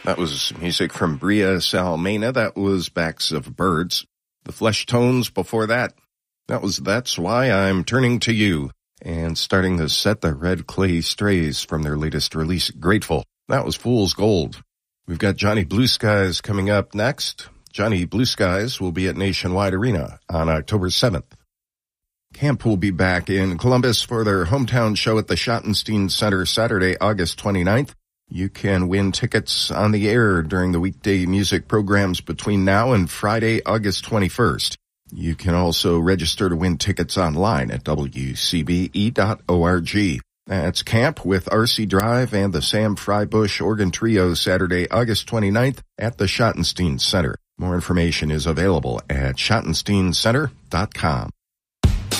That was music from Bria Salmena. That was Backs of Birds. The Flesh Tones before that. That was That's Why I'm Turning to You. And starting the set, the Red Clay Strays from their latest release, Grateful. That was Fool's Gold. We've got Johnny Blue Skies coming up next. Johnny Blue Skies will be at Nationwide Arena on October 7th. Camp will be back in Columbus for their hometown show at the Schottenstein Center Saturday, August 29th. You can win tickets on the air during the weekday music programs between now and Friday, August 21st. You can also register to win tickets online at wcbe.org. That's Camp with R.C. Drive and the Sam Frybush Organ Trio Saturday, August 29th at the Schottenstein Center. More information is available at schottensteincenter.com.